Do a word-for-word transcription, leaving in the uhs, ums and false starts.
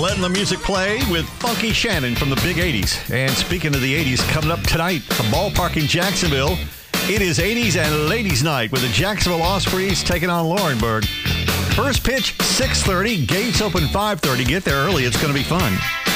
letting the music play with Funky Shannon from the big eighties. And speaking of the eighties, coming up tonight, a ballpark in Jacksonville, it is eighties and Ladies Night with the Jacksonville Ospreys taking on Laurinburg. First pitch, six thirty. Gates open five thirty. Get there early. It's going to be fun.